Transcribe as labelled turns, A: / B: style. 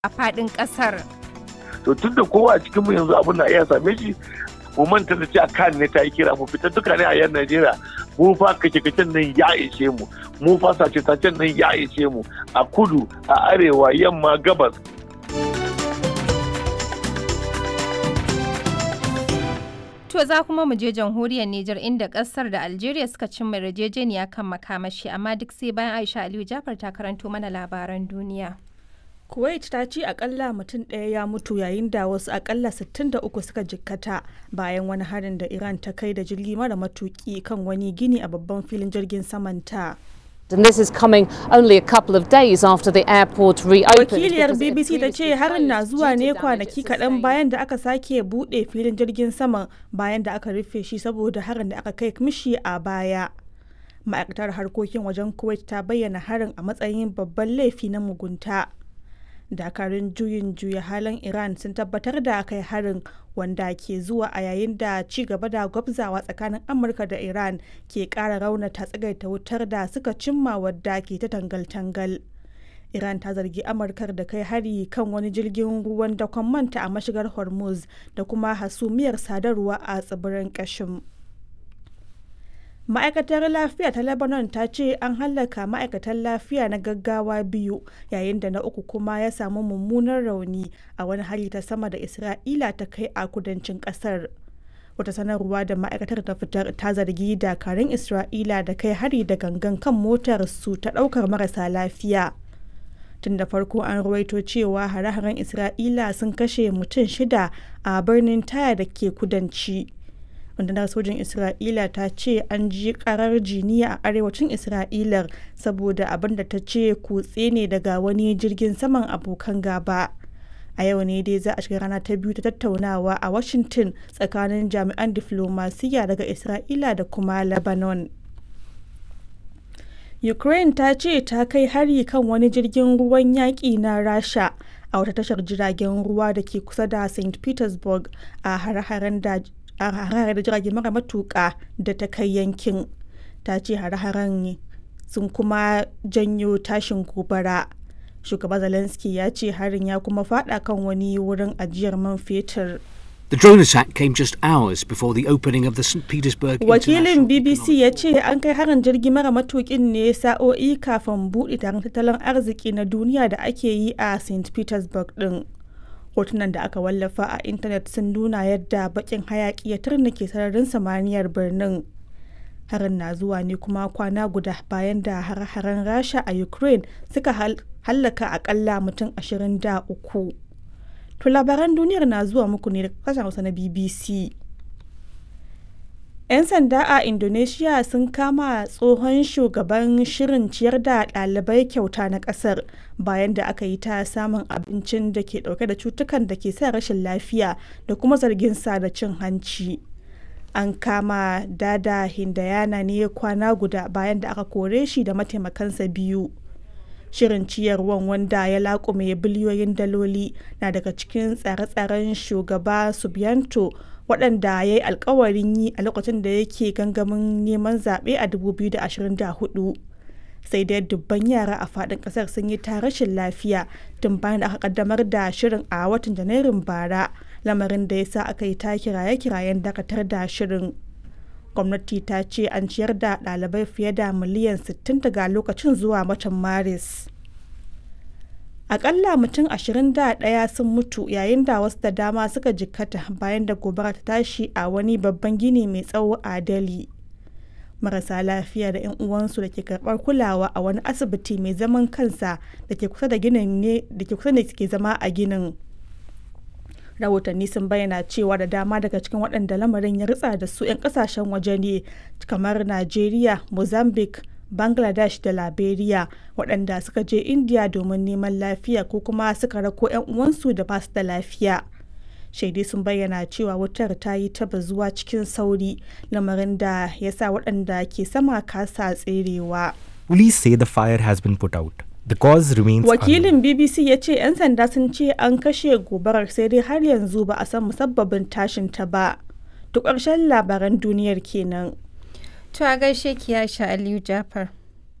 A: a faɗin ƙasar.
B: To tun da kowa a cikin mu yanzu abin na iya same shi, mu manta da cewa kan ne ta yi kira mu fita duka ne a yan Najeriya. Mu fa kace-kacen nan ya ishe mu, mu fa sace-sacen nan ya ishe mu a kudu, a arewa, yamma, gabas.
A: To za kuma mu je jamhuriyar Nijar inda kasar da Algeria suka cimma yarjejeniya kan makamashi, amma duk sai bayan Aisha Aliyu Jafar ta karanto mana labaran duniya.
C: Kuwait ta ce akalla mutum ɗaya ya mutu yayin da wasu akalla 63 suka jikkata bayan wani harin da Iran ta kai da jirgi mara matuki kan wani gini a babban filin jirgin samanta.
D: And this is coming only a couple of days after the airport reopened.
C: Wakiliyar BBC ta ce harin na zuwa ne kwanaki kaɗan bayan da aka sake buɗe filin jirgin sama bayan da aka rufe shi saboda harin da aka kai mishi a baya. Ma'aikatar harkokin wajen Kuwait ta bayyana harin a matsayin babban laifi na mugunta. Dakarun juyin juya halin Iran sun tabbatar da kai harin wanda ke zuwa a yayin da ci gaba da gwabzawa tsakanin Amurka da Iran ke ƙara raunata tsagaita wutar da suka cimma wadda ke ta tangal-tangal. Iran ta zargi Amurkar da kai hari kan wani jirgin ruwan dakon manta a mashigar Hormuz da kuma hasumiyar sadarwa a tsibirin Kashim. Ma'aikatar lafiya ta Lebanon ta ce an hallaka ma'aikatan lafiya na gaggawa 2 yayin da na uku kuma ya samu mummunan rauni a wani hari ta sama da Isra'ila ta kai a kudancin kasar. Wata sanarwa da ma'aikatar ta fitar ta zargi dakarun Isra'ila da kai hari da gangan kan motar su ta daukar marasa lafiya. Tun da farko an rawaito cewa hare-haren Isra'ila sun kashe mutum 6 a birnin Taya da ke kudanci. Rundunar sojin Isra'ila ta ce an ji karar jiniya a arewacin Isra'ilar saboda abin da ta ce kutse ne daga wani jirgin saman abokan gaba. A yau ne dai za a shiga rana ta biyu ta tattaunawa a Washington tsakanin jami'an diflomasiyya daga Isra'ila da kuma Lebanon. Ukraine ta ce ta kai hari kan wani jirgin ruwan yaƙi na Rasha a wata tashar jiragen ruwa da ke kusa da St. Petersburg a hare-haren da jirage mara matuƙa da ta kai yankin. Ta ce hare-haren sun kuma janyo tashin gobara. Shugaba Zelensky ya ce harin ya kuma fada kan wani wurin ajiyar man fetur.
E: The drone attack came just hours before the opening of the St. Petersburg
C: Wakilin BBC ya ce an kai harin jirgi mara matuƙin ne sa'o'i kafin buɗe taron tattalin arziki na duniya da ake yi a St. Petersburg ɗin. Hotunan da aka wallafa a intanet sun nuna yadda bakin hayaki ya turnake sararin samaniyar birnin. Harin na zuwa ne kuma kwana guda bayan da har-haren Rasha a Ukraine suka hallaka akalla mutum 23. To labaran duniyar na zuwa muku ne daga kasashen Hausa na BBC. 'Yan sanda a Indonesia sun kama tsohon shugaban shirin ciyar da ɗalibai kyauta na ƙasar bayan da aka yi ta samun abincin da ke ɗauke da cutukan da ke sa rashin lafiya da kuma zargin sa da cin hanci. An kama Dada Hindayana ne kwana guda bayan da aka kore shi da mataimakansa 2. Shirin ciyarwan wanda ya laƙume biliyoyin daloli na daga cikin tsare-tsaren shugaba Subianto waɗanda ya yi alkawarin yi a lokacin da yake gangamin neman zaɓe a 2024. Sai dai dubban yara a faɗin ƙasar sun yi ta rashin lafiya tun bayan da aka kaddamar da shirin a watan Janairun bara, lamarin da ya sa aka yi ta kiraye-kirayen dakatar da shirin. Gwamnati ta ce an ciyar da ɗalibai fiye da miliyan 60 daga lokacin zuwa watan Maris. Akalla mutum 21 sun mutu yayin da wasu da dama suka jikkata bayan da gobara ta tashi a wani babban gini mai tsawo a Delhi. Marasa lafiya da 'yan uwansu da ke karɓar kulawa a wani asibiti mai zaman kansa da ke kusa da ginin ne da ke zama a ginin. Rahotanni sun bayyana cewa da dama daga cikin waɗanda lamarin ya ritsa da su 'yan ƙasashen waje ne kamar Najeriya, Mozambique, Bangladesh da Liberia waɗanda suka je India domin neman lafiya ko kuma suka rako 'yan uwansu da ba su da lafiya. Shaidai sun bayyana cewa wutar ta yi ta bazuwa cikin sauri, lamarin da ya sa waɗanda ke sama kasa tserewa.
F: Police say the fire has been put out. The cause remains
C: Wakilin BBC ya ce 'yan sanda sun ce an kashe gobarar sai dai har yanzu ba a san musabbabin tashin ta ba. To ƙarshen labaran duniyar kenan.
A: To a gaishe ki Aisha Aliyu Jafar.